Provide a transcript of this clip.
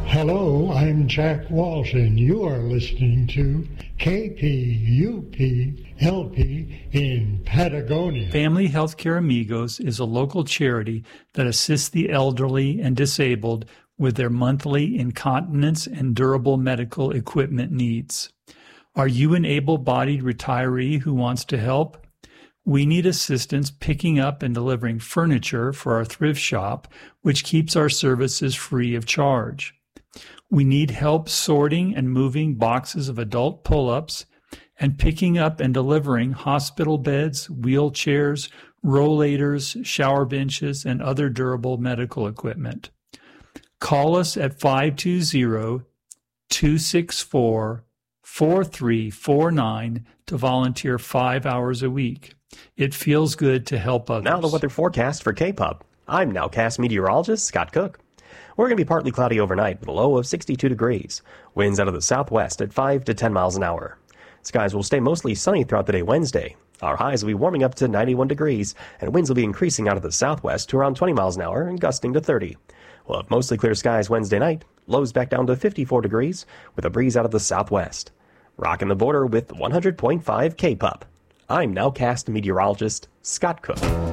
Hello, I'm Jack Walsh, and you are listening to KPUP-LP in Patagonia. Family Healthcare Amigos is a local charity that assists the elderly and disabled with their monthly incontinence and durable medical equipment needs. Are you an able-bodied retiree who wants to help? We need assistance picking up and delivering furniture for our thrift shop, which keeps our services free of charge. We need help sorting and moving boxes of adult pull-ups and picking up and delivering hospital beds, wheelchairs, rollators, shower benches, and other durable medical equipment. Call us at 520-264-4349 to volunteer 5 hours a week. It feels good to help others. Now the weather forecast for K-Pub. I'm Nowcast meteorologist Scott Cook. We're going to be partly cloudy overnight with a low of 62 degrees. Winds out of the southwest at 5 to 10 miles an hour. Skies will stay mostly sunny throughout the day Wednesday. Our highs will be warming up to 91 degrees, and winds will be increasing out of the southwest to around 20 miles an hour and gusting to 30. We'll have mostly clear skies Wednesday night. Lows back down to 54 degrees with a breeze out of the southwest. Rocking the border with 100.5 K-Pub. I'm Nowcast meteorologist Scott Cook.